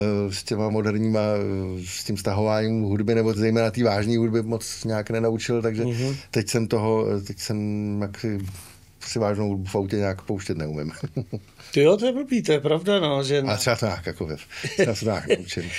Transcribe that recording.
S těma moderníma, s tím stahováním hudby, nebo zejména té vážné hudby moc nějak nenaučil, takže teď jsem si vážnou hudbu v autě nějak pouštět neumím. Ty jo, to je blbý, to je pravda, no, že... Ale třeba to nějak naučím.